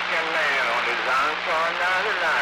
can man on his own for another life.